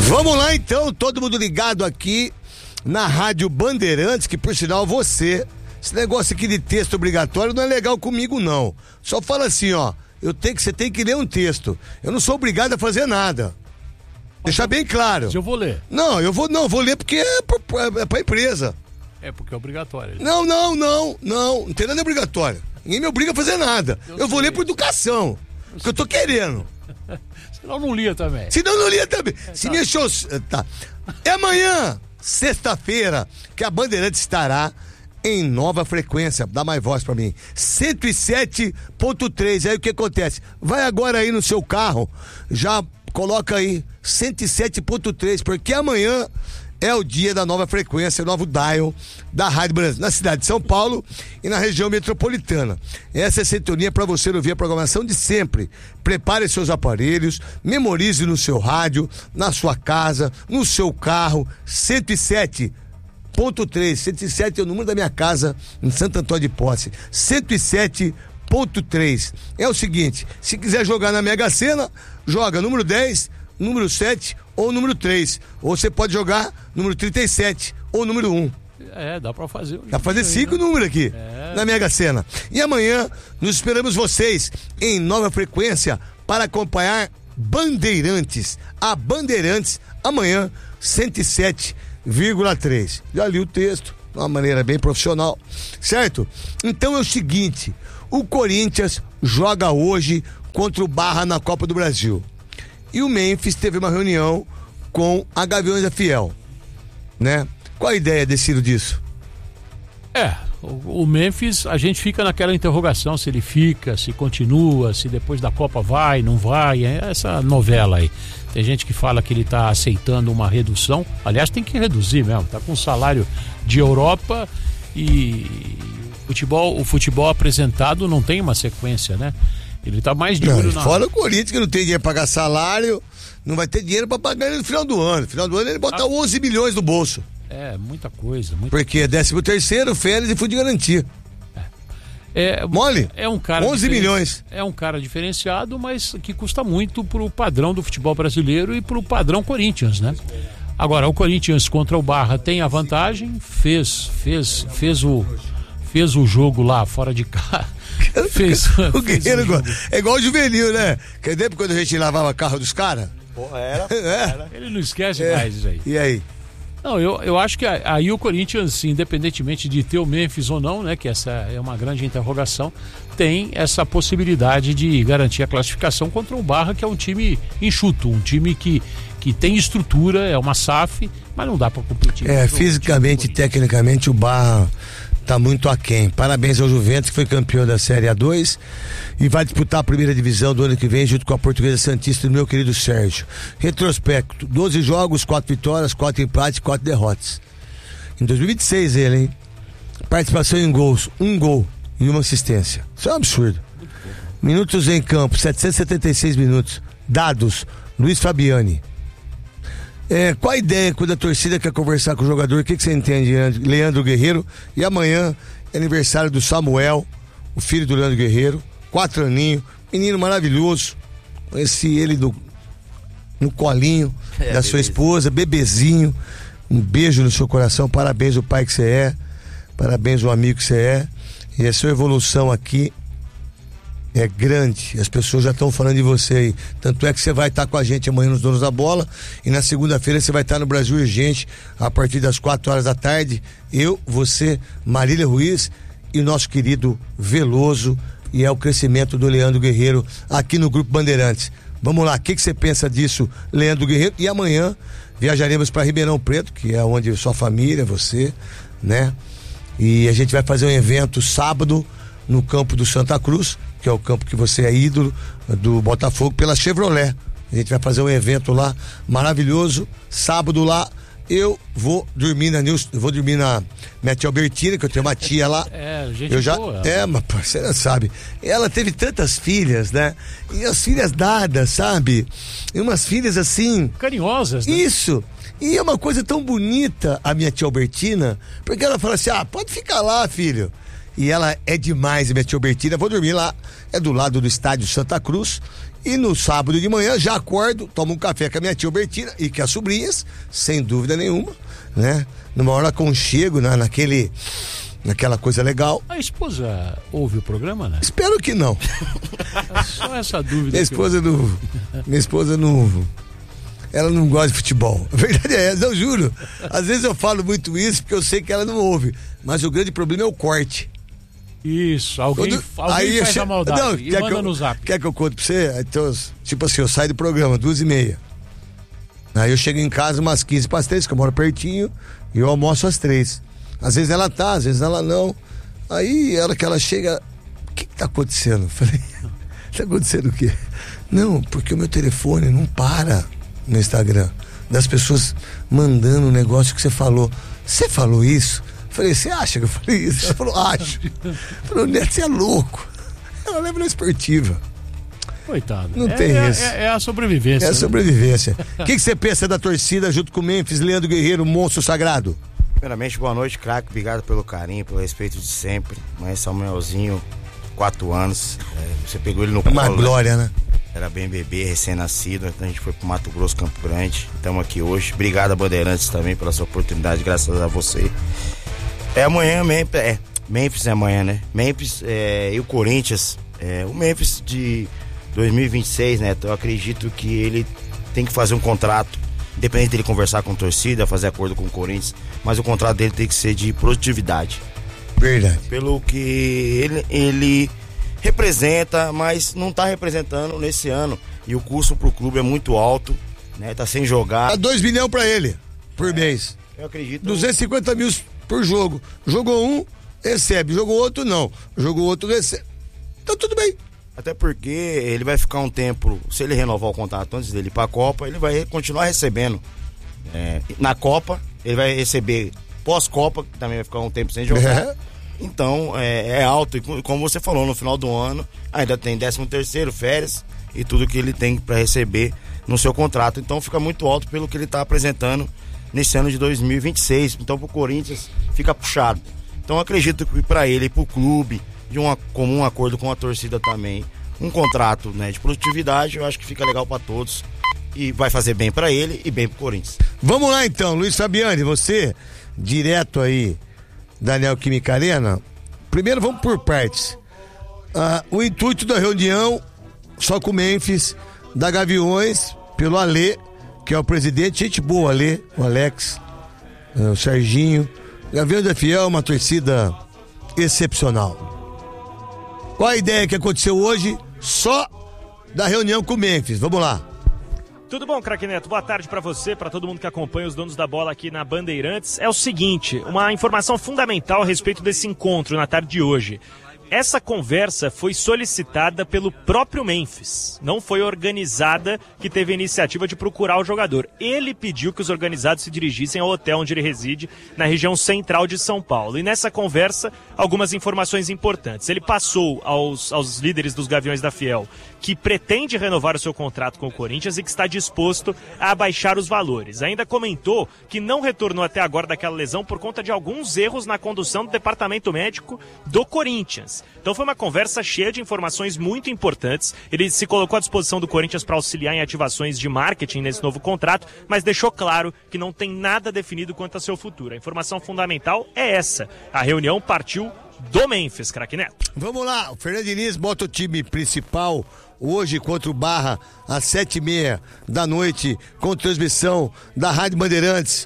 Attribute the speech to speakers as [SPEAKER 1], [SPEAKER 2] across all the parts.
[SPEAKER 1] Vamos lá então, todo mundo ligado aqui na Rádio Bandeirantes, que por sinal você, esse negócio aqui de texto obrigatório não é legal comigo não. Só fala assim, ó, você tem que ler um texto. Eu não sou obrigado a fazer nada. Deixar bem claro.
[SPEAKER 2] Eu vou ler.
[SPEAKER 1] Não, vou ler porque é pra empresa.
[SPEAKER 2] É porque é obrigatório.
[SPEAKER 1] Não tem nada obrigatório. Ninguém me obriga a fazer nada. Eu vou ler por educação, porque eu tô querendo.
[SPEAKER 2] Senão não lia também.
[SPEAKER 1] Se me achou... Tá. É amanhã, sexta-feira, que a Bandeirantes estará em nova frequência. Dá mais voz pra mim. 107.3. Aí o que acontece? Vai agora aí no seu carro, já coloca aí 107.3, porque amanhã é o dia da nova frequência, o novo dial da Rádio Bandeirantes, na cidade de São Paulo e na região metropolitana. Essa é a sintonia para você ouvir a programação de sempre. Prepare seus aparelhos, memorize no seu rádio, na sua casa, no seu carro. 107.3. 107 é o número da minha casa em Santo Antônio de Posse. 107.3. É o seguinte, se quiser jogar na Mega Sena, joga número 10, número 7 ou número 3. Ou você pode jogar número 37 ou número 1.
[SPEAKER 2] Dá pra fazer.
[SPEAKER 1] Dá pra fazer 5 números aqui na Mega Sena. E amanhã nos esperamos vocês em nova frequência para acompanhar Bandeirantes. A Bandeirantes, amanhã, 107,3. Já li o texto de uma maneira bem profissional, certo? Então é o seguinte, o Corinthians joga hoje contra o Barra na Copa do Brasil. E o Memphis teve uma reunião com a Gaviões da Fiel, né? Qual a ideia, Deciro, disso?
[SPEAKER 2] O Memphis, a gente fica naquela interrogação, se ele fica, se continua, se depois da Copa vai, não vai, essa novela aí. Tem gente que fala que ele tá aceitando uma redução, aliás tem que reduzir mesmo, tá com salário de Europa e o futebol apresentado não tem uma sequência, né? Ele tá mais de olho na...
[SPEAKER 1] Fora o Corinthians, que não tem dinheiro pra pagar salário, não vai ter dinheiro pra pagar ele no final do ano. No final do ano ele bota 11 milhões no bolso.
[SPEAKER 2] Muita coisa.
[SPEAKER 1] Porque é 13º, férias e fundo de garantia.
[SPEAKER 2] Mole? É um cara
[SPEAKER 1] 11 milhões.
[SPEAKER 2] É um cara diferenciado, mas que custa muito pro padrão do futebol brasileiro e pro padrão Corinthians, né? Agora, o Corinthians contra o Barra tem a vantagem, fez o jogo lá fora de casa.
[SPEAKER 1] O Guerreiro é igual o Juvenil, né? Quer dizer, quando a gente lavava carro dos caras?
[SPEAKER 3] Era.
[SPEAKER 2] Ele não esquece mais isso aí.
[SPEAKER 1] E aí?
[SPEAKER 2] Não, eu acho que aí o Corinthians, independentemente de ter o Memphis ou não, né, que essa é uma grande interrogação, tem essa possibilidade de garantir a classificação contra o Barra, que é um time enxuto, um time que tem estrutura, é uma SAF, mas não dá para competir.
[SPEAKER 1] Fisicamente e tecnicamente o Barra tá muito aquém. Parabéns ao Juventus, que foi campeão da Série A2 e vai disputar a primeira divisão do ano que vem junto com a Portuguesa Santista do meu querido Sérgio. Retrospecto, 12 jogos, 4 vitórias, 4 empates, 4 derrotas. Em 2026 ele, hein? Participação em gols, 1 gol e 1 assistência. Isso é um absurdo. Minutos em campo, 776 minutos. Dados, Luiz Fabiani. Qual a ideia quando a torcida quer conversar com o jogador? O que você entende, Leandro Guerreiro? E amanhã é aniversário do Samuel, o filho do Leandro Guerreiro, 4 aninhos, menino maravilhoso. Conheci ele no colinho da sua esposa, bebezinho. Um beijo no seu coração, parabéns o pai que você é, parabéns o amigo que você é. E a sua evolução aqui é grande, as pessoas já estão falando de você aí. Tanto é que você vai estar com a gente amanhã nos Donos da Bola e na segunda-feira você vai estar no Brasil Urgente a partir das 4 horas da tarde. Eu, você, Marília Ruiz e o nosso querido Veloso, e é o crescimento do Leandro Guerreiro aqui no Grupo Bandeirantes. Vamos lá, o que você pensa disso, Leandro Guerreiro? E amanhã viajaremos para Ribeirão Preto, que é onde sua família, você, né? E a gente vai fazer um evento sábado no campo do Santa Cruz, que é o campo que você é ídolo do Botafogo, pela Chevrolet. A gente vai fazer um evento lá maravilhoso, sábado lá. Eu vou dormir na minha tia Albertina, que eu tenho uma tia lá.
[SPEAKER 2] Gente boa.
[SPEAKER 1] Mas você não sabe. Ela teve tantas filhas, né? E as filhas dadas, sabe? E umas filhas assim.
[SPEAKER 2] Carinhosas, né?
[SPEAKER 1] Isso. E é uma coisa tão bonita a minha tia Albertina, porque ela fala assim: pode ficar lá, filho. E ela é demais, minha tia Albertina. Vou dormir lá, é do lado do estádio Santa Cruz. E no sábado de manhã já acordo, tomo um café com a minha tia Albertina e com as sobrinhas, sem dúvida nenhuma, né? Numa hora aconchego, naquela coisa legal.
[SPEAKER 2] A esposa ouve o programa, né?
[SPEAKER 1] Espero que não.
[SPEAKER 2] Só essa dúvida.
[SPEAKER 1] Minha esposa não. Ela não gosta de futebol. A verdade é essa, eu juro. Às vezes eu falo muito isso porque eu sei que ela não ouve. Mas o grande problema é o corte.
[SPEAKER 2] Isso, alguém faz a maldade.
[SPEAKER 1] Não,
[SPEAKER 2] e manda no zap.
[SPEAKER 1] Quer que eu conte pra você? Então, tipo assim, eu saio do programa 2h30. Aí eu chego em casa umas 15:45, que eu moro pertinho, e eu almoço às 3. Às vezes ela tá, às vezes ela não. Aí, a hora que ela chega, o que tá acontecendo? Eu falei, tá acontecendo o quê? Não, porque o meu telefone não para no Instagram, das pessoas mandando um negócio que você falou. Você falou isso? Eu falei, você acha que eu falei isso? Ela falou, acho. Eu falei, Neto, você é louco. Ela leva na esportiva.
[SPEAKER 2] Coitado.
[SPEAKER 1] Não tem isso.
[SPEAKER 2] É a sobrevivência.
[SPEAKER 1] É a sobrevivência. O que você pensa da torcida junto com o Memphis, Leandro Guerreiro, monstro sagrado?
[SPEAKER 3] Primeiramente, boa noite, craque. Obrigado pelo carinho, pelo respeito de sempre. Mas Samuelzinho, 4 anos. Você pegou ele no colo.
[SPEAKER 1] Uma glória, né?
[SPEAKER 3] Era bem bebê, recém-nascido. Então a gente foi pro Mato Grosso, Campo Grande. Estamos aqui hoje. Obrigado a Bandeirantes também pela sua oportunidade, graças a você. Amanhã, Memphis é amanhã, né? Memphis e o Corinthians. O Memphis de 2026, né? Eu acredito que ele tem que fazer um contrato, independente dele conversar com a torcida, fazer acordo com o Corinthians, mas o contrato dele tem que ser de produtividade.
[SPEAKER 1] Verdade.
[SPEAKER 3] Pelo que ele representa, mas não tá representando nesse ano. E o custo pro clube é muito alto, né? Tá sem jogar.
[SPEAKER 1] Dá 2 milhões pra ele por mês.
[SPEAKER 3] Eu acredito.
[SPEAKER 1] 250 mil por jogo. Jogou um, recebe. Jogou outro, não. Jogou outro, recebe. Então tudo bem.
[SPEAKER 3] Até porque ele vai ficar um tempo, se ele renovar o contrato antes dele ir pra Copa, ele vai continuar recebendo. Na Copa, ele vai receber pós-Copa, que também vai ficar um tempo sem jogar. Então, é alto. E como você falou, no final do ano, ainda tem 13º, férias e tudo que ele tem para receber no seu contrato. Então, fica muito alto pelo que ele está apresentando nesse ano de 2026. Então, pro Corinthians, fica puxado. Então, acredito que para ele e pro clube, de um comum acordo com a torcida também, um contrato, né, de produtividade, eu acho que fica legal para todos e vai fazer bem para ele e bem pro Corinthians.
[SPEAKER 1] Vamos lá então, Luiz Fabiani, você direto aí da Neoquímica Arena. Primeiro vamos por partes. O intuito da reunião só com o Memphis, da Gaviões, pelo Alê, que é o presidente, gente boa, Alê, o Alex, o Serginho. Gaviões da Fiel, uma torcida excepcional. Qual a ideia que aconteceu hoje só da reunião com o Memphis? Vamos lá.
[SPEAKER 4] Tudo bom, craque Neto? Boa tarde pra você, pra todo mundo que acompanha os donos da bola aqui na Bandeirantes. É o seguinte, uma informação fundamental a respeito desse encontro na tarde de hoje. Essa conversa foi solicitada pelo próprio Memphis, não foi organizada, que teve a iniciativa de procurar o jogador. Ele pediu que os organizados se dirigissem ao hotel onde ele reside, na região central de São Paulo. E nessa conversa, algumas informações importantes. Ele passou aos líderes dos Gaviões da Fiel que pretende renovar o seu contrato com o Corinthians e que está disposto a abaixar os valores. Ainda comentou que não retornou até agora daquela lesão por conta de alguns erros na condução do departamento médico do Corinthians. Então foi uma conversa cheia de informações muito importantes. Ele se colocou à disposição do Corinthians para auxiliar em ativações de marketing nesse novo contrato, mas deixou claro que não tem nada definido quanto a seu futuro. A informação fundamental é essa. A reunião partiu do Memphis, craque Neto.
[SPEAKER 1] Vamos lá, o Fernando Diniz bota o time principal hoje contra o Barra às 7h30 da noite, com transmissão da Rádio Bandeirantes.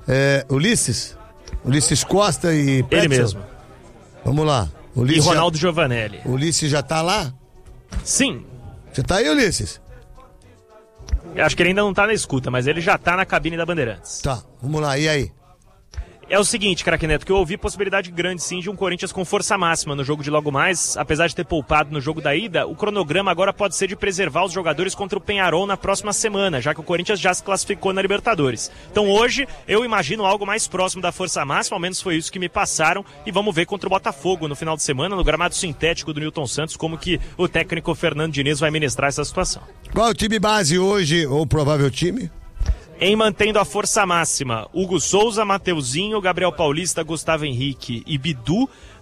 [SPEAKER 1] Ulisses Costa e Petson.
[SPEAKER 4] Ele mesmo.
[SPEAKER 1] Vamos lá.
[SPEAKER 4] E Ronaldo Giovanelli.
[SPEAKER 1] O Ulisses já tá lá?
[SPEAKER 4] Sim.
[SPEAKER 1] Você tá aí, Ulisses?
[SPEAKER 4] Eu acho que ele ainda não tá na escuta, mas ele já tá na cabine da Bandeirantes.
[SPEAKER 1] Tá, vamos lá, e aí?
[SPEAKER 4] É o seguinte, craque Neto, que eu ouvi possibilidade grande sim de um Corinthians com força máxima no jogo de logo mais. Apesar de ter poupado no jogo da ida, o cronograma agora pode ser de preservar os jogadores contra o Peñarol na próxima semana, já que o Corinthians já se classificou na Libertadores. Então hoje eu imagino algo mais próximo da força máxima, ao menos foi isso que me passaram, e vamos ver contra o Botafogo no final de semana, no gramado sintético do Newton Santos, como que o técnico Fernando Diniz vai ministrar essa situação.
[SPEAKER 1] Qual é o time base hoje, ou provável time?
[SPEAKER 4] Em mantendo a força máxima, Hugo Souza, Mateuzinho, Gabriel Paulista, Gustavo Henrique e Bidu,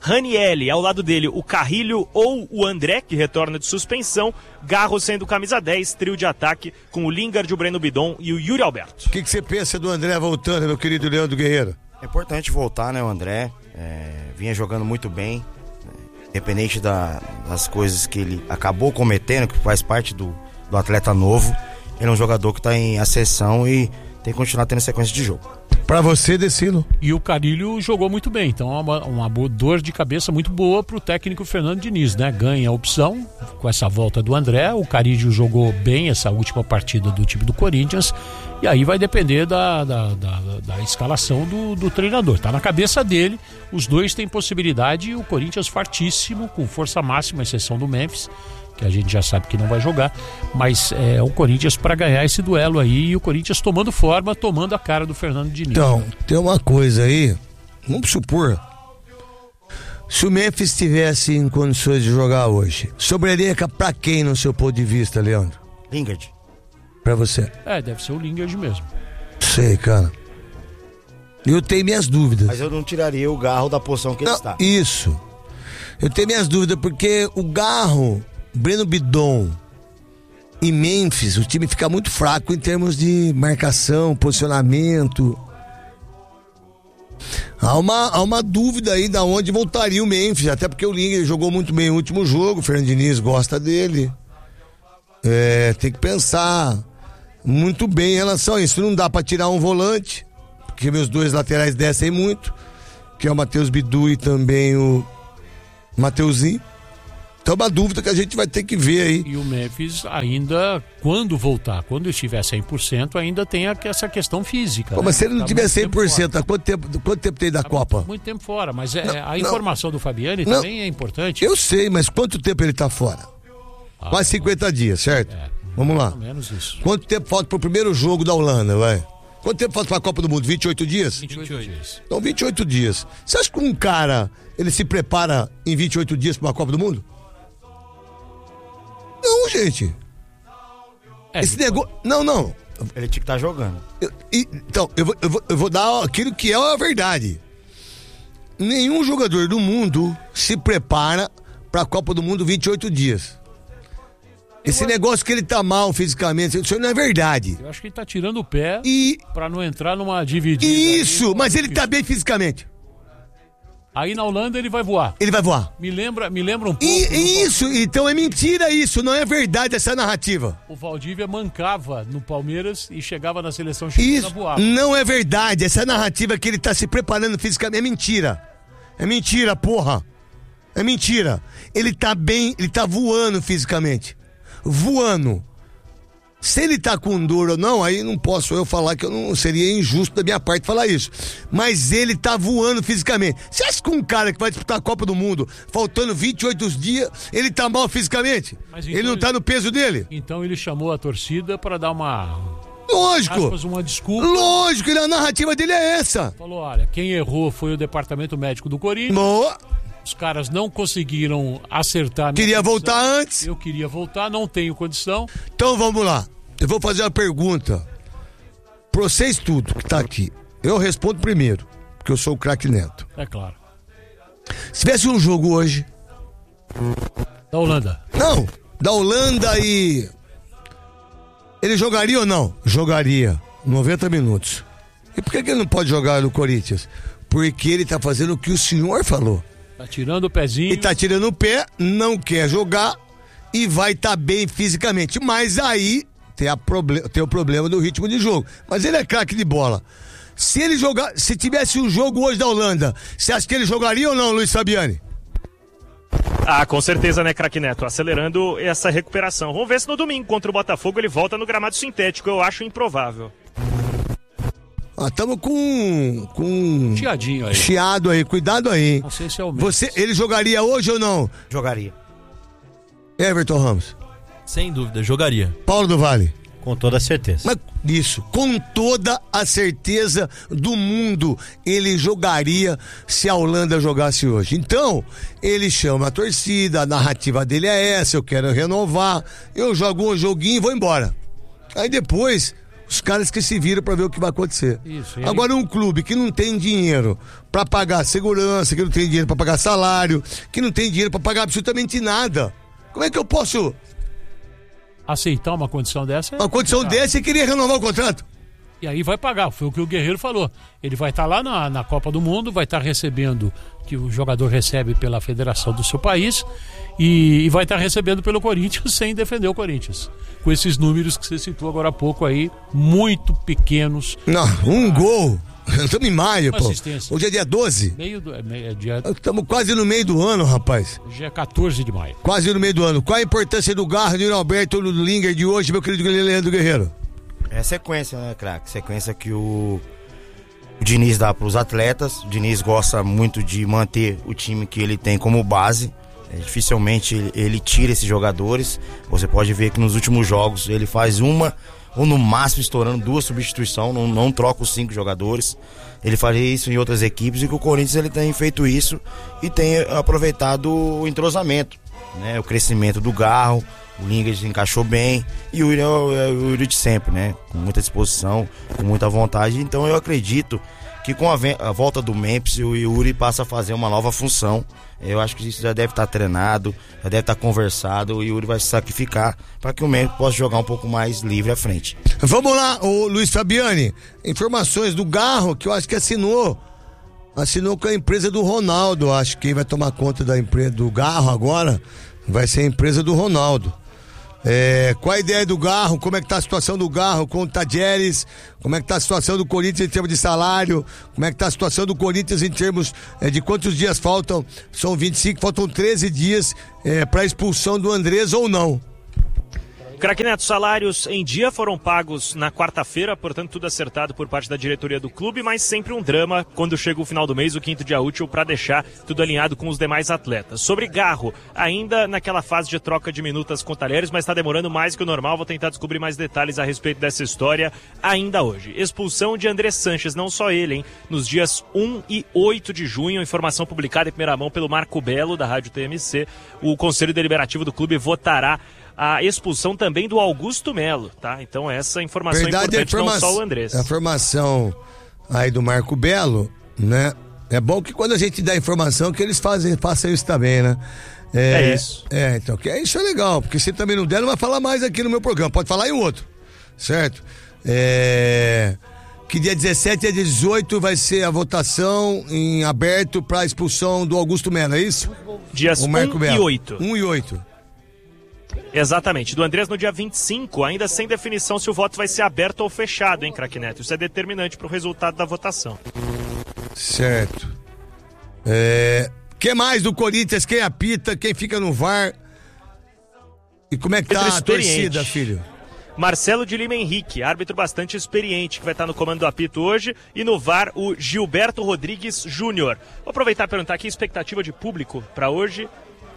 [SPEAKER 4] Ranieri, ao lado dele o Carrilho ou o André, que retorna de suspensão. Garro sendo camisa 10, trio de ataque com o Lingard, o Breno Bidon e o Yuri Alberto.
[SPEAKER 1] O que você pensa do André voltando, meu querido Leandro Guerreiro?
[SPEAKER 3] É importante voltar, né, o André. Vinha jogando muito bem, independente das coisas que ele acabou cometendo, que faz parte do atleta novo. Ele é um jogador que está em ascensão e tem que continuar tendo sequência de jogo.
[SPEAKER 1] Pra você, Decilo.
[SPEAKER 2] E o Carrilho jogou muito bem, então é uma dor de cabeça muito boa pro técnico Fernando Diniz, né? Ganha a opção com essa volta do André. O Carrilho jogou bem essa última partida do time do Corinthians, e aí vai depender da escalação do treinador. Tá na cabeça dele, os dois têm possibilidade, e o Corinthians fartíssimo, com força máxima, exceção do Memphis, que a gente já sabe que não vai jogar, mas é o Corinthians para ganhar esse duelo aí, e o Corinthians tomando forma, tomando a cara do Fernando Diniz.
[SPEAKER 1] Então, tem uma coisa aí, vamos supor, se o Memphis estivesse em condições de jogar hoje, sobraria pra quem no seu ponto de vista, Leandro?
[SPEAKER 3] Lingard.
[SPEAKER 1] Pra você?
[SPEAKER 2] Deve ser o Lingard mesmo.
[SPEAKER 1] Sei, cara. Eu tenho minhas dúvidas.
[SPEAKER 3] Mas eu não tiraria o Garro da posição que ele está.
[SPEAKER 1] Isso. Eu tenho minhas dúvidas, porque o Garro, Breno Bidon e Memphis, o time fica muito fraco em termos de marcação, posicionamento. Há uma dúvida aí da onde voltaria o Memphis, até porque o Lingard jogou muito bem no último jogo, o Fernando Diniz gosta dele. Tem que pensar muito bem em relação a isso. Não dá pra tirar um volante, porque meus dois laterais descem muito, que é o Matheus Bidu e também o Mateuzinho. Então é uma dúvida que a gente vai ter que ver aí.
[SPEAKER 2] E o Memphis ainda, quando voltar, quando estiver 100%, ainda tem essa questão física.
[SPEAKER 1] Como se ele não tiver 100%, há quanto tempo tem da Copa?
[SPEAKER 2] Muito tempo fora, mas a informação do Fabiani também é importante.
[SPEAKER 1] Eu sei, mas quanto tempo ele tá fora? Quase 50 dias, certo? Vamos lá.
[SPEAKER 2] Mais ou menos isso.
[SPEAKER 1] Quanto tempo falta pro primeiro jogo da Holanda, vai? Quanto tempo falta pra Copa do Mundo? 28 dias?
[SPEAKER 2] 28 dias.
[SPEAKER 1] Então 28 dias. Você acha que um cara, ele se prepara em 28 dias pra uma Copa do Mundo? Não, gente. Esse negócio... Não.
[SPEAKER 3] Ele tinha que estar jogando.
[SPEAKER 1] Então, eu vou dar aquilo que é a verdade. Nenhum jogador do mundo se prepara pra Copa do Mundo 28 dias. Esse negócio que ele tá mal fisicamente, isso não é verdade.
[SPEAKER 2] Eu acho que ele tá tirando o pé pra não entrar numa dividida.
[SPEAKER 1] Isso, mas ele tá bem fisicamente.
[SPEAKER 2] Aí na Holanda ele vai voar.
[SPEAKER 1] Ele vai voar.
[SPEAKER 2] Me lembra um pouco.
[SPEAKER 1] Isso, então é mentira isso, não é verdade essa narrativa.
[SPEAKER 2] O Valdívia mancava no Palmeiras e chegava na seleção chilena a voar.
[SPEAKER 1] Não é verdade, essa narrativa que ele tá se preparando fisicamente é mentira. É mentira, porra. É mentira. Ele tá bem, ele tá voando fisicamente. Voando. Se ele tá com dor ou não, aí não posso eu falar, que eu não seria injusto da minha parte falar isso. Mas ele tá voando fisicamente. Você acha que um cara que vai disputar a Copa do Mundo, faltando 28 dias, ele tá mal fisicamente?
[SPEAKER 2] Mas então
[SPEAKER 1] ele não tá no peso dele?
[SPEAKER 2] Então ele chamou a torcida para dar
[SPEAKER 1] Lógico.
[SPEAKER 2] uma desculpa.
[SPEAKER 1] Lógico, a narrativa dele é essa.
[SPEAKER 2] Falou, olha, quem errou foi o departamento médico do Corinthians. Os caras não conseguiram acertar.
[SPEAKER 1] Queria voltar antes.
[SPEAKER 2] Eu queria voltar, não tenho condição.
[SPEAKER 1] Então vamos lá. Eu vou fazer uma pergunta pra vocês tudo que tá aqui. Eu respondo primeiro, porque eu sou o craque Neto.
[SPEAKER 2] É claro.
[SPEAKER 1] Se tivesse um jogo hoje...
[SPEAKER 2] Da Holanda.
[SPEAKER 1] Não, da Holanda e... Ele jogaria ou não? Jogaria. 90 minutos. E por que ele não pode jogar no Corinthians? Porque ele tá fazendo o que o senhor falou.
[SPEAKER 2] Tá tirando o pezinho.
[SPEAKER 1] Ele tá tirando o pé, não quer jogar e vai estar bem fisicamente. Mas aí tem o problema do ritmo de jogo. Mas ele é craque de bola. Se tivesse um jogo hoje da Holanda, você acha que ele jogaria ou não, Luiz Fabiani?
[SPEAKER 4] Com certeza, né, craque Neto? Acelerando essa recuperação. Vamos ver se no domingo contra o Botafogo ele volta no gramado sintético. Eu acho improvável.
[SPEAKER 1] Estamos com
[SPEAKER 2] chiadinho aí.
[SPEAKER 1] Chiado aí, cuidado aí.
[SPEAKER 2] Não sei se é o mesmo.
[SPEAKER 1] Ele jogaria hoje ou não?
[SPEAKER 3] Jogaria.
[SPEAKER 1] Everton Ramos.
[SPEAKER 5] Sem dúvida, jogaria.
[SPEAKER 1] Paulo do Vale.
[SPEAKER 5] Com toda a certeza.
[SPEAKER 1] Mas isso, com toda a certeza do mundo, ele jogaria se a Holanda jogasse hoje. Então, ele chama a torcida, a narrativa dele é essa, eu quero renovar, eu jogo um joguinho e vou embora. Aí depois, Os caras que se viram pra ver o que vai acontecer.
[SPEAKER 2] Isso,
[SPEAKER 1] Agora, um clube que não tem dinheiro pra pagar segurança, que não tem dinheiro pra pagar salário, que não tem dinheiro pra pagar absolutamente nada, como é que eu posso
[SPEAKER 2] aceitar uma condição dessa?
[SPEAKER 1] uma condição dessa e queria renovar o contrato?
[SPEAKER 2] E aí vai pagar, foi o que o Guerreiro falou. Ele vai estar lá na Copa do Mundo, vai estar recebendo, que o jogador recebe pela federação do seu país, e vai estar recebendo pelo Corinthians sem defender o Corinthians. Com esses números que você citou agora há pouco aí, muito pequenos.
[SPEAKER 1] Não, um gol. Estamos em maio,
[SPEAKER 2] Uma
[SPEAKER 1] pô.
[SPEAKER 2] assistência.
[SPEAKER 1] Hoje é dia 12. Estamos quase no meio do ano, rapaz.
[SPEAKER 2] Hoje é 14 de maio.
[SPEAKER 1] Quase no meiro do ano. Qual a importância do Garro, do Alberto, do Linger de hoje, meu querido Leandro Guerreiro?
[SPEAKER 3] É sequência, né, craque? Sequência que o Diniz dá para os atletas. O Diniz gosta muito de manter o time que ele tem como base. Dificilmente ele tira esses jogadores. Você pode ver que nos últimos jogos ele faz uma ou no máximo estourando 2 substituições, não troca os 5 jogadores. Ele faz isso em outras equipes e que o Corinthians ele tem feito isso e tem aproveitado o entrosamento, né? O crescimento do Garro. O Linger se encaixou bem e o Yuri é o Yuri de sempre, né? Com muita disposição, com muita vontade. Então eu acredito que com a volta do Memphis, o Yuri passa a fazer uma nova função. Eu acho que isso já deve estar treinado, já deve estar conversado. O Yuri vai se sacrificar para que o Memphis possa jogar um pouco mais livre à frente.
[SPEAKER 1] Vamos lá, o Luiz Fabiani. Informações do Garro, que eu acho que assinou com a empresa do Ronaldo. Acho que quem vai tomar conta da empresa do Garro agora vai ser a empresa do Ronaldo. Qual a ideia do Garro? Como é que tá a situação do Garro com o Tadjeres? Como é que tá a situação do Corinthians em termos de salário? Como é que tá a situação do Corinthians em termos de quantos dias faltam? São 25, faltam 13 dias para expulsão do Andrés ou não?
[SPEAKER 4] Craque Neto, salários em dia foram pagos na quarta-feira, portanto tudo acertado por parte da diretoria do clube, mas sempre um drama quando chega o final do mês, o 5º dia útil, para deixar tudo alinhado com os demais atletas. Sobre Garro, ainda naquela fase de troca de minutas com Talheres, mas está demorando mais que o normal, vou tentar descobrir mais detalhes a respeito dessa história ainda hoje. Expulsão de André Sanches, não só ele, hein? Nos dias 1 e 8 de junho, informação publicada em primeira mão pelo Marco Belo, da Rádio TMC, o Conselho Deliberativo do clube votará a expulsão também do Augusto Melo, tá? Então essa informação é importante, não só o Andrés.
[SPEAKER 1] A informação aí do Marco Belo, né? É bom que quando a gente dá informação que eles façam isso também, né?
[SPEAKER 4] Isso.
[SPEAKER 1] Então, isso é legal, porque se também não der, não vai falar mais aqui no meu programa, pode falar em outro, certo? Que dia 17 e dia 18 vai ser a votação em aberto para a expulsão do Augusto Melo, é isso?
[SPEAKER 4] Dias 1 e 8.
[SPEAKER 1] 1 e 8.
[SPEAKER 4] Exatamente. Do Andrés no dia 25, ainda sem definição se o voto vai ser aberto ou fechado, hein, craque Neto? Isso é determinante para o resultado da votação.
[SPEAKER 1] Certo. Que mais do Corinthians? Quem apita? Quem fica no VAR? E como é que tá a torcida, filho?
[SPEAKER 4] Marcelo de Lima Henrique, árbitro bastante experiente, que vai estar no comando do apito hoje, e no VAR o Gilberto Rodrigues Júnior. Vou aproveitar e perguntar aqui, expectativa de público para hoje.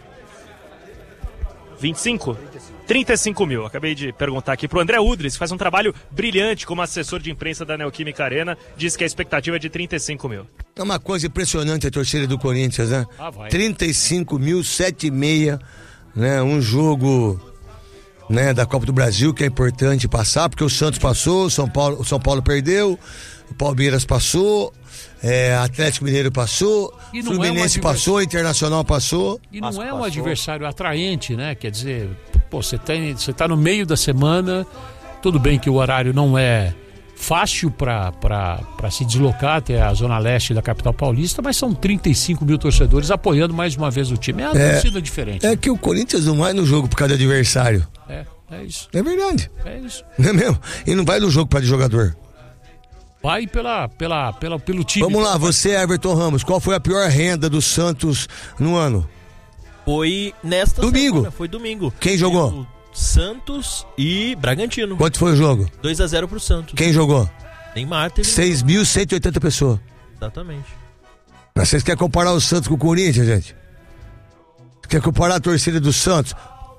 [SPEAKER 4] 25? 35 mil. Acabei de perguntar aqui pro André Udres, que faz um trabalho brilhante como assessor de imprensa da Neoquímica Arena, diz que a expectativa é de 35 mil.
[SPEAKER 1] É uma coisa impressionante a torcida do Corinthians, né? 35 mil, 7,5, né? Um jogo, né, da Copa do Brasil que é importante passar, porque o Santos passou, o São Paulo perdeu, o Palmeiras passou, Atlético Mineiro passou, Fluminense passou, Internacional passou.
[SPEAKER 2] E não é um adversário atraente, né? Quer dizer, você tá no meio da semana, tudo bem que o horário não é fácil para se deslocar até a zona leste da capital paulista, mas são 35 mil torcedores apoiando mais uma vez o time. É uma torcida diferente.
[SPEAKER 1] É que o Corinthians não vai no jogo por causa do adversário.
[SPEAKER 2] É isso.
[SPEAKER 1] É verdade.
[SPEAKER 2] É isso.
[SPEAKER 1] Não é mesmo? E não vai no jogo por causa de jogador.
[SPEAKER 2] Vai pelo time.
[SPEAKER 1] Vamos lá, você, Everton Ramos, qual foi a pior renda do Santos no ano?
[SPEAKER 5] Foi nesta
[SPEAKER 1] domingo.
[SPEAKER 5] Semana, foi domingo.
[SPEAKER 1] Quem jogou?
[SPEAKER 5] Santos e Bragantino.
[SPEAKER 1] Quanto foi o jogo?
[SPEAKER 5] 2-0 pro Santos.
[SPEAKER 1] Quem jogou?
[SPEAKER 5] Neymar teve.
[SPEAKER 1] 6.180 pessoas.
[SPEAKER 5] Exatamente.
[SPEAKER 1] Mas vocês querem comparar o Santos com o Corinthians, gente? Quer comparar a torcida do Santos?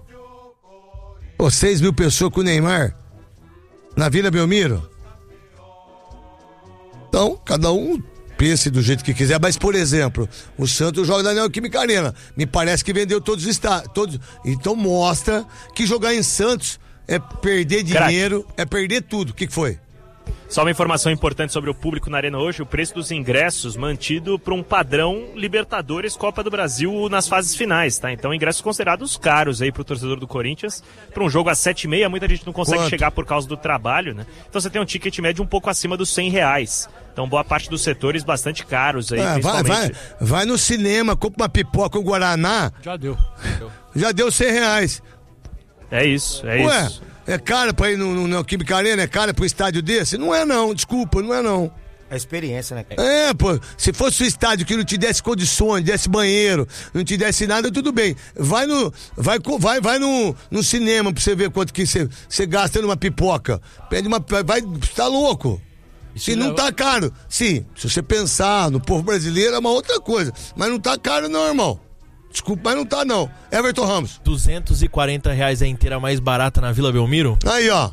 [SPEAKER 1] 6 mil pessoas com o Neymar? Na Vila Belmiro? Então, cada um pense do jeito que quiser, mas, por exemplo, o Santos joga na Neoquímica Arena. Me parece que vendeu todos os estádios. Então mostra que jogar em Santos é perder dinheiro, é perder tudo. O que foi?
[SPEAKER 4] Só uma informação importante sobre o público na Arena hoje: o preço dos ingressos mantido para um padrão Libertadores Copa do Brasil nas fases finais, tá? Então ingressos considerados caros aí pro torcedor do Corinthians, para um jogo às 7h30, muita gente não consegue chegar por causa do trabalho, né? Então você tem um ticket médio um pouco acima dos R$100. Então boa parte dos setores bastante caros aí, principalmente.
[SPEAKER 1] Vai no cinema, compra uma pipoca, um Guaraná.
[SPEAKER 2] Já deu.
[SPEAKER 1] Já deu R$100.
[SPEAKER 4] É isso.
[SPEAKER 1] É caro pra ir no Neoquímica Arena? É caro pro estádio desse? Não é não, desculpa, não é não.
[SPEAKER 3] A experiência, né?
[SPEAKER 1] Pô, se fosse um estádio que não te desse condições, desse banheiro, não te desse nada, tudo bem. Vai no cinema pra você ver quanto que você gasta numa pipoca. Pede tá louco. Se não tá caro. Sim, se você pensar no povo brasileiro é uma outra coisa, mas não tá caro não, irmão. Desculpa, mas não tá não. Everton Ramos.
[SPEAKER 5] R$240 a inteira mais barata na Vila Belmiro?
[SPEAKER 1] Aí, ó.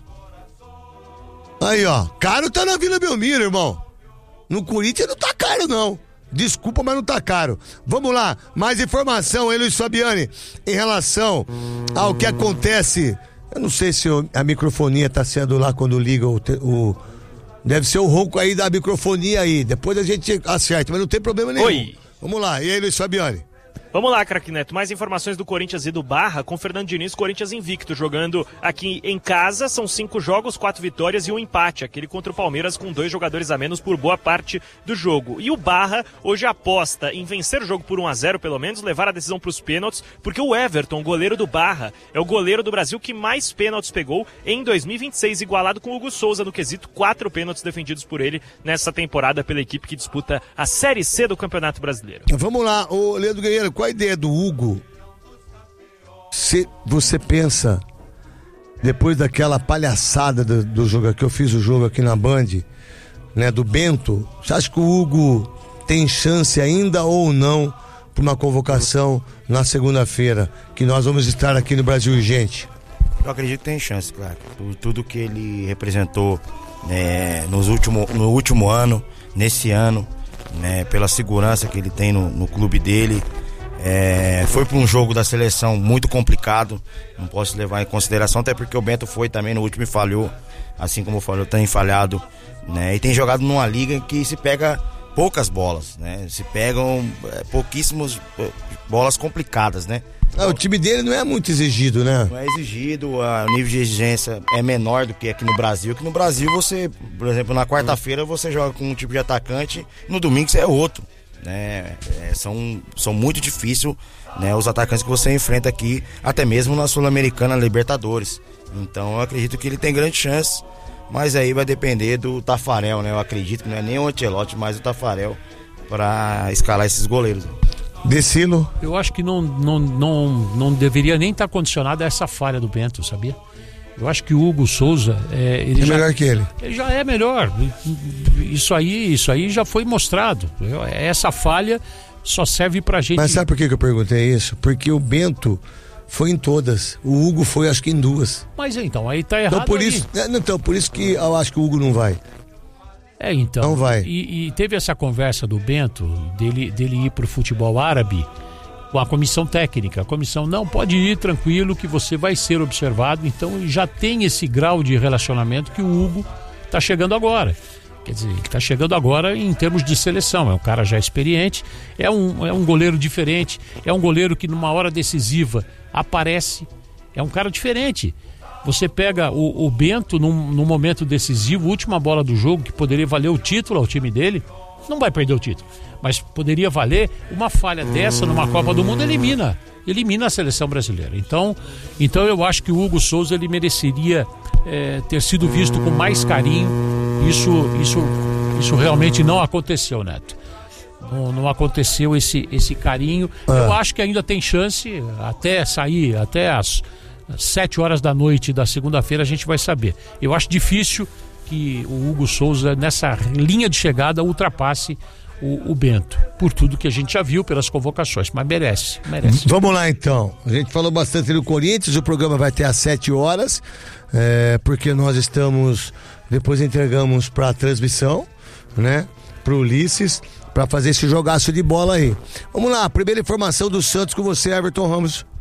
[SPEAKER 1] Caro tá na Vila Belmiro, irmão. No Corinthians não tá caro, não. Desculpa, mas não tá caro. Vamos lá, mais informação, hein, Luiz Fabiani, em relação ao que acontece. Eu não sei se a microfonia tá sendo lá quando liga o deve ser o ronco aí da microfonia aí. Depois a gente acerta, mas não tem problema nenhum.
[SPEAKER 4] Oi.
[SPEAKER 1] Vamos lá, e aí, Luiz Fabiani?
[SPEAKER 4] Vamos lá, craque Neto. Mais informações do Corinthians e do Barra com Fernando Diniz. Corinthians invicto, jogando aqui em casa. São 5 jogos, 4 vitórias e um empate. Aquele contra o Palmeiras com 2 jogadores a menos por boa parte do jogo. E o Barra hoje aposta em vencer o jogo por 1-0 pelo menos, levar a decisão para os pênaltis, porque o Everton, goleiro do Barra, é o goleiro do Brasil que mais pênaltis pegou em 2026, igualado com o Hugo Souza no quesito. 4 pênaltis defendidos por ele nessa temporada pela equipe que disputa a Série C do Campeonato Brasileiro.
[SPEAKER 1] Vamos lá, ô Leandro Guerreiro, qual a ideia do Hugo? Se você pensa, depois daquela palhaçada do jogo que eu fiz o jogo aqui na Band, né, do Bento, você acha que o Hugo tem chance ainda ou não para uma convocação na segunda-feira, que nós vamos estar aqui no Brasil Urgente?
[SPEAKER 3] Eu acredito que tem chance, claro. Por tudo que ele representou no último ano, nesse ano, né, pela segurança que ele tem no clube dele. Foi para um jogo da seleção muito complicado, não posso levar em consideração, até porque o Bento foi também no último e falhou, assim como falhou, tem falhado, né? E tem jogado numa liga que se pega poucas bolas, né? Se pegam pouquíssimas bolas complicadas, né?
[SPEAKER 1] O time dele não é muito exigido, né?
[SPEAKER 3] Não é exigido, o nível de exigência é menor do que aqui no Brasil. Que no Brasil você, por exemplo, na quarta-feira você joga com um tipo de atacante, no domingo você é outro. São muito difíceis, né, os atacantes que você enfrenta aqui, até mesmo na Sul-Americana, Libertadores. Então eu acredito que ele tem grande chance, mas aí vai depender do Tafarel, né? Eu acredito que não é nem o Ancelotti, mas o Tafarel para escalar esses goleiros.
[SPEAKER 1] Decilo?
[SPEAKER 2] Eu acho que não deveria nem estar condicionado a essa falha do Bento, sabia? Eu acho que o Hugo Souza ele
[SPEAKER 1] é melhor que ele.
[SPEAKER 2] Ele já é melhor. Isso aí já foi mostrado. Essa falha só serve pra gente.
[SPEAKER 1] Mas sabe por que eu perguntei isso? Porque o Bento foi em todas. O Hugo foi acho que em 2.
[SPEAKER 2] Mas então, aí tá errado.
[SPEAKER 1] Por isso que eu acho que o Hugo não vai.
[SPEAKER 2] Então.
[SPEAKER 1] Não vai.
[SPEAKER 2] E teve essa conversa do Bento dele ir pro futebol árabe com a comissão técnica. A comissão não pode ir tranquilo que você vai ser observado. Então já tem esse grau de relacionamento que o Hugo tá chegando agora. Quer dizer, ele tá chegando agora em termos de seleção. É um cara já experiente, é um goleiro diferente, é um goleiro que numa hora decisiva aparece, é um cara diferente. Você pega o Bento num momento decisivo, última bola do jogo, que poderia valer o título ao time dele, não vai perder o título, mas poderia valer. Uma falha dessa numa Copa do Mundo elimina a seleção brasileira. Então eu acho que o Hugo Souza ele mereceria ter sido visto com mais carinho. Isso realmente não aconteceu, Neto. Não aconteceu esse carinho. Eu acho que ainda tem chance até sair, até às 7 horas da noite da segunda-feira a gente vai saber. Eu acho difícil que o Hugo Souza nessa linha de chegada ultrapasse o Bento, por tudo que a gente já viu pelas convocações, mas merece.
[SPEAKER 1] Vamos lá então, a gente falou bastante do Corinthians, o programa vai ter às 7 horas, porque nós depois entregamos para a transmissão, né, pro Ulisses, para fazer esse jogaço de bola aí. Vamos lá, primeira informação do Santos com você, Everton Ramos.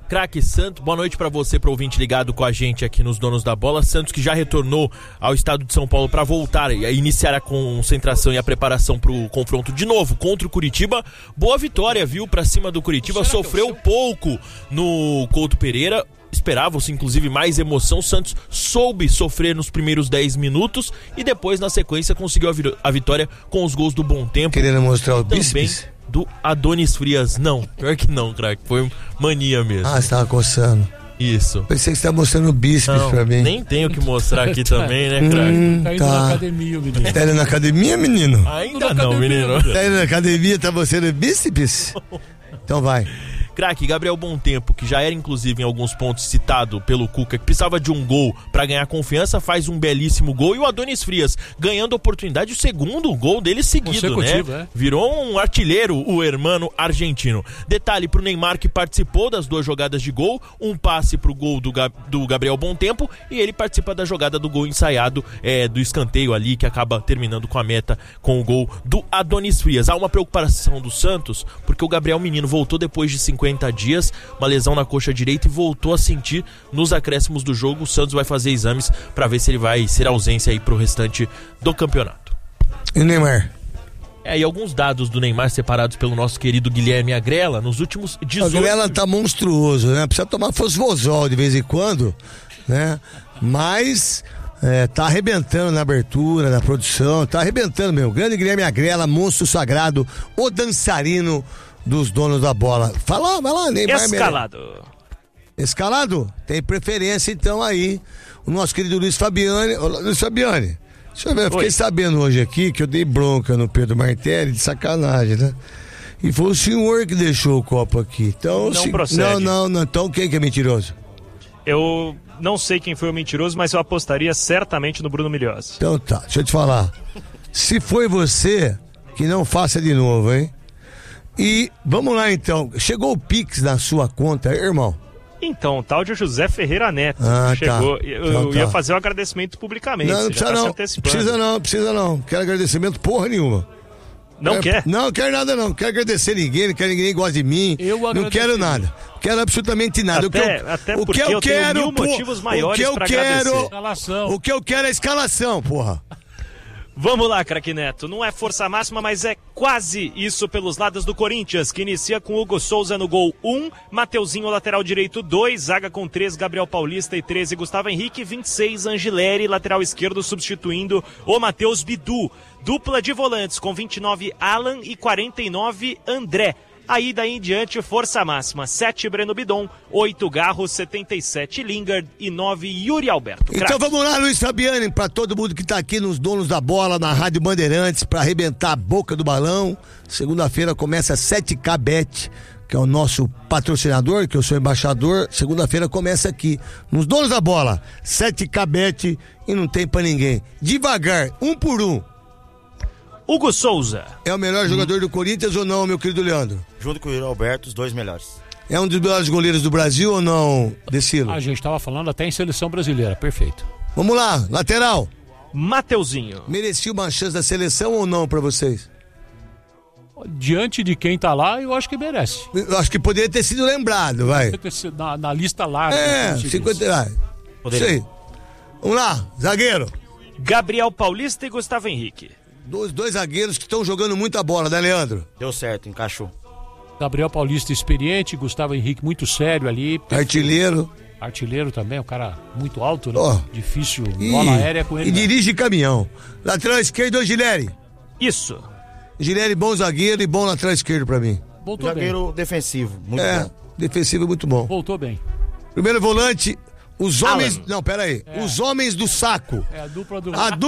[SPEAKER 5] Craque Santos, boa noite pra você, pro ouvinte ligado com a gente aqui nos Donos da Bola. Santos que já retornou ao estado de São Paulo pra voltar e iniciar a concentração e a preparação pro confronto de novo contra o Curitiba. Boa vitória, viu, pra cima do Curitiba. Sofreu pouco no Couto Pereira. Esperava-se, inclusive, mais emoção. O Santos soube sofrer nos primeiros 10 minutos e depois, na sequência, conseguiu a vitória com os gols do Bom Tempo.
[SPEAKER 1] Querendo mostrar o bíceps?
[SPEAKER 5] Do Adonis Frias. Não, pior que não, craque. Foi mania mesmo.
[SPEAKER 1] Ah, você tava coçando.
[SPEAKER 5] Isso.
[SPEAKER 1] Pensei que você tá mostrando o bíceps pra mim.
[SPEAKER 5] Nem tenho que mostrar aqui também, né, craque?
[SPEAKER 2] Tá indo na academia, menino.
[SPEAKER 1] Tá indo na academia, menino?
[SPEAKER 5] Ainda não, menino.
[SPEAKER 1] Tá indo na academia, tá mostrando bíceps? Então vai.
[SPEAKER 5] Craque, Gabriel Bom Tempo, que já era inclusive em alguns pontos citado pelo Cuca, que precisava de um gol pra ganhar confiança, faz um belíssimo gol. E o Adonis Frias ganhando oportunidade, o segundo gol dele seguido, né? Virou um artilheiro, o hermano argentino. Detalhe pro Neymar, que participou das 2 jogadas de gol, um passe pro gol do Gabriel Bom Tempo, e ele participa da jogada do gol ensaiado, do escanteio ali, que acaba terminando com a meta com o gol do Adonis Frias. Há uma preocupação do Santos, porque o Gabriel Menino voltou depois de 50 dias, uma lesão na coxa direita, e voltou a sentir nos acréscimos do jogo. O Santos vai fazer exames para ver se ele vai ser ausência aí pro restante do campeonato.
[SPEAKER 1] E o Neymar?
[SPEAKER 5] E alguns dados do Neymar separados pelo nosso querido Guilherme Agrela nos últimos 18...
[SPEAKER 1] O Agrela tá monstruoso, né? Precisa tomar fosfosol de vez em quando, né? Mas tá arrebentando na abertura, na produção, tá arrebentando mesmo. Grande Guilherme Agrela, monstro sagrado, o dançarino dos Donos da Bola. Vai lá, Neymar. Escalado? Tem preferência então aí o nosso querido Luiz Fabiani. Luiz Fabiani, deixa eu ver, eu fiquei sabendo hoje aqui que eu dei bronca no Pedro Martelli, de sacanagem, né? E foi o senhor que deixou o copo aqui. Então,
[SPEAKER 4] não procede.
[SPEAKER 1] Não. Então quem que é mentiroso?
[SPEAKER 4] Eu não sei quem foi o mentiroso, mas eu apostaria certamente no Bruno Milhozzi.
[SPEAKER 1] Então tá, deixa eu te falar. Se foi você, que não faça de novo, hein? E vamos lá então, chegou o Pix na sua conta, irmão?
[SPEAKER 4] Então, o tal de José Ferreira Neto chegou.
[SPEAKER 1] Tá.
[SPEAKER 4] Eu ia fazer um agradecimento publicamente.
[SPEAKER 1] Não precisa não. Quero agradecimento porra nenhuma.
[SPEAKER 4] Não quer?
[SPEAKER 1] Não quero nada não. Quero agradecer ninguém, não quero ninguém gosta de mim. Não quero nada. Quero absolutamente nada.
[SPEAKER 4] Até porque eu tenho mil motivos maiores pra agradecer.
[SPEAKER 1] O que eu quero é a escalação, porra.
[SPEAKER 4] Vamos lá, craque Neto. Não é força máxima, mas é quase isso pelos lados do Corinthians, que inicia com Hugo Souza no gol 1, Mateuzinho lateral direito 2, zaga com 3, Gabriel Paulista e 13, Gustavo Henrique, 26, Angileri, lateral esquerdo substituindo o Matheus Bidu. Dupla de volantes com 29, Alan e 49, André. Aí daí em diante, força máxima, 7 Breno Bidon, 8 Garro, 77 Lingard e 9 Yuri Alberto.
[SPEAKER 1] Então vamos lá, Luiz Fabiani, pra todo mundo que tá aqui nos Donos da Bola, na Rádio Bandeirantes, pra arrebentar a boca do balão. Segunda-feira começa 7K Bet, que é o nosso patrocinador, que eu sou embaixador. Segunda-feira começa aqui, nos Donos da Bola, 7K Bet e não tem pra ninguém. Devagar, um por um.
[SPEAKER 4] Hugo Souza.
[SPEAKER 1] É o melhor jogador do Corinthians ou não, meu querido Leandro?
[SPEAKER 3] Junto com o Yuri Alberto, os 2 melhores.
[SPEAKER 1] É um dos melhores goleiros do Brasil ou não, Decilo?
[SPEAKER 2] A gente tava falando até em seleção brasileira, perfeito.
[SPEAKER 1] Vamos lá, lateral.
[SPEAKER 4] Mateuzinho.
[SPEAKER 1] Merecia uma chance da seleção ou não pra vocês?
[SPEAKER 2] Diante de quem tá lá, eu acho que merece.
[SPEAKER 1] Eu acho que poderia ter sido lembrado, vai.
[SPEAKER 2] Na lista larga.
[SPEAKER 1] 50 reais. Sei. Vamos lá, zagueiro.
[SPEAKER 4] Gabriel Paulista e Gustavo Henrique.
[SPEAKER 1] Dois zagueiros que estão jogando muita bola, né, Leandro?
[SPEAKER 3] Deu certo, encaixou.
[SPEAKER 2] Gabriel Paulista experiente, Gustavo Henrique muito sério ali.
[SPEAKER 1] Artilheiro.
[SPEAKER 2] Artilheiro também, um cara muito alto, né?
[SPEAKER 1] Oh.
[SPEAKER 2] Difícil, bola aérea com ele.
[SPEAKER 1] E dirige caminhão. Lateral esquerdo, Gileri.
[SPEAKER 4] Isso.
[SPEAKER 1] Gileri, bom zagueiro e bom lateral esquerdo pra mim.
[SPEAKER 2] Voltou
[SPEAKER 3] zagueiro
[SPEAKER 2] bem.
[SPEAKER 3] defensivo, muito bom.
[SPEAKER 1] Defensivo muito bom.
[SPEAKER 2] Voltou bem.
[SPEAKER 1] Primeiro volante, os homens...
[SPEAKER 3] Alan.
[SPEAKER 1] Não, pera aí. Os homens do saco.
[SPEAKER 2] É a dupla do...
[SPEAKER 1] A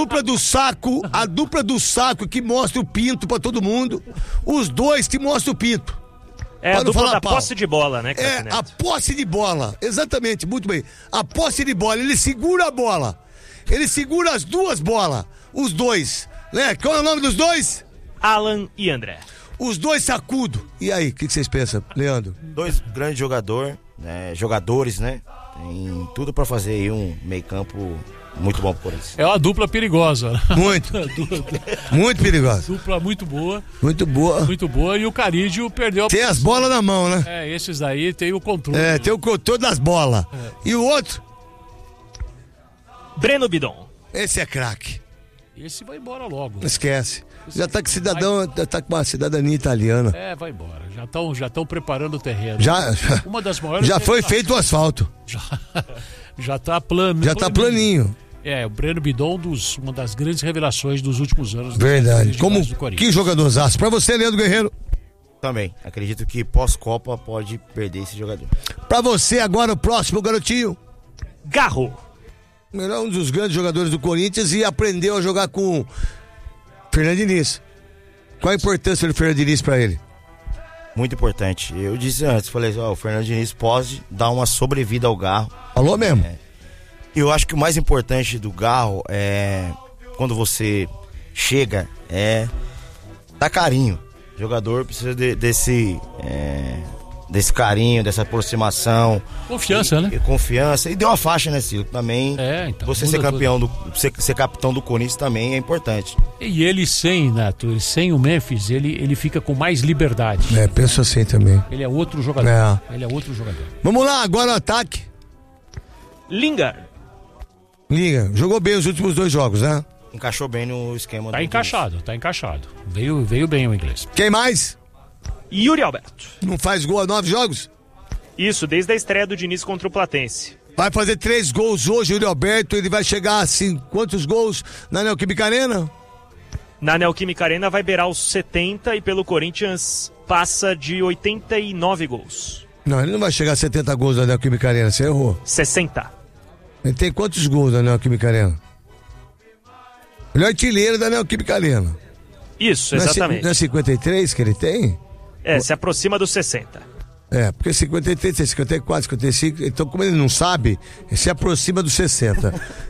[SPEAKER 1] dupla do saco que mostra o pinto pra todo mundo. Os dois que mostram o pinto.
[SPEAKER 4] É a dupla da posse de bola, né,
[SPEAKER 1] É, a posse de bola. Exatamente, muito bem. A posse de bola, ele segura a bola. Ele segura as duas bolas. Os dois. Né? Qual é o nome dos dois?
[SPEAKER 4] Alan e André.
[SPEAKER 1] Os dois sacudo. E aí, o que vocês pensam, Leandro?
[SPEAKER 3] 2 grandes jogadores, né? Tem tudo pra fazer aí um meio campo muito bom pro Corinthians.
[SPEAKER 2] É uma dupla perigosa.
[SPEAKER 1] Muito. Muito perigosa.
[SPEAKER 2] Dupla muito boa.
[SPEAKER 1] Muito boa.
[SPEAKER 2] Muito boa. E o Carídio perdeu.
[SPEAKER 1] Tem as bolas na mão, né?
[SPEAKER 2] Esses aí tem o controle.
[SPEAKER 1] Tem o controle das bolas. E o outro?
[SPEAKER 4] Breno Bidon.
[SPEAKER 1] Esse é craque.
[SPEAKER 2] Esse vai embora logo.
[SPEAKER 1] Não esquece. Já tá com uma cidadania italiana.
[SPEAKER 2] Vai embora. Já estão preparando o terreno. Uma das maiores.
[SPEAKER 1] Já foi feito o asfalto.
[SPEAKER 2] Já tá plano.
[SPEAKER 1] Já tá planinho.
[SPEAKER 2] O Breno Bidon, uma das grandes revelações dos últimos anos.
[SPEAKER 1] Verdade. Que jogadorzaço. Pra você, Leandro Guerreiro.
[SPEAKER 3] Também. Acredito que pós-Copa pode perder esse jogador.
[SPEAKER 1] Pra você, agora o próximo garotinho.
[SPEAKER 4] Garro.
[SPEAKER 1] Um dos grandes jogadores do Corinthians e aprendeu a jogar com Fernando Diniz. Qual a importância do Fernando Diniz pra ele?
[SPEAKER 3] Muito importante. Eu disse antes, falei, o Fernando Diniz pode dar uma sobrevida ao Garro.
[SPEAKER 1] Falou mesmo?
[SPEAKER 3] Eu acho que o mais importante do Garro é quando você chega, dar carinho. O jogador precisa desse carinho, dessa aproximação.
[SPEAKER 2] Confiança, né?
[SPEAKER 3] Confiança. E deu uma faixa, né, Ciro? Também.
[SPEAKER 2] Então,
[SPEAKER 3] você ser campeão ser capitão do Corinthians também é importante.
[SPEAKER 2] E ele sem o Memphis, ele fica com mais liberdade.
[SPEAKER 1] Penso assim também.
[SPEAKER 2] Ele é outro jogador. Vamos lá,
[SPEAKER 1] agora o ataque.
[SPEAKER 4] Lingard.
[SPEAKER 1] Jogou bem os últimos 2 jogos, né?
[SPEAKER 3] Encaixou bem no esquema.
[SPEAKER 2] Tá encaixado. Veio bem o inglês.
[SPEAKER 1] Quem mais?
[SPEAKER 4] Yuri Alberto.
[SPEAKER 1] Não faz gol há 9 jogos?
[SPEAKER 4] Isso, desde a estreia do Diniz contra o Platense.
[SPEAKER 1] Vai fazer 3 gols hoje, Yuri Alberto. Ele vai chegar assim, quantos gols na Neoquímica Arena?
[SPEAKER 4] Na Neoquímica Arena vai beirar os 70 e pelo Corinthians passa de 89 gols.
[SPEAKER 1] Não, ele não vai chegar a 70 gols na Neoquímica Arena, você errou.
[SPEAKER 4] 60.
[SPEAKER 1] Ele tem quantos gols na Neoquímica Arena? Ele é artilheiro da Neoquímica Arena.
[SPEAKER 4] Isso, exatamente.
[SPEAKER 1] Não é 53 que ele tem?
[SPEAKER 4] Se aproxima dos 60.
[SPEAKER 1] Porque 53, 54, 55, então como ele não sabe, ele se aproxima dos 60.